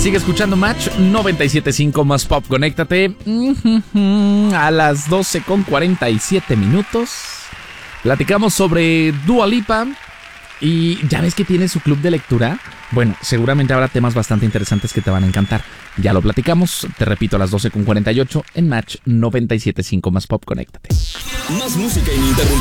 Sigue escuchando Match 97.5 más Pop. Conéctate a las 12:47. Platicamos sobre Dua Lipa. Y ya ves que tiene su club de lectura. Bueno, seguramente habrá temas bastante interesantes que te van a encantar. Ya lo platicamos, te repito, a las 12:48 en Match 97.5 más Pop. Conéctate. Más música ininterrumpida.